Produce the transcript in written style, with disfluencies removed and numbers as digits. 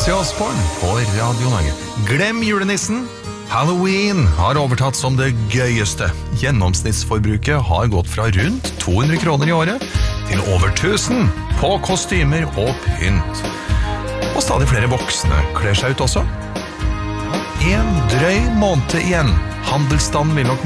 Ozzy Osbourne på Radio Norge. Glem julenissen. Halloween har overtatt som det gøyeste. Gjennomsnittsforbruket har gått fra rundt 200 kroner i året til over 1000 på kostymer og pynt. Og stadig flere voksne kler seg ut også. En drøy måned igjen. Handelsstanden vil nok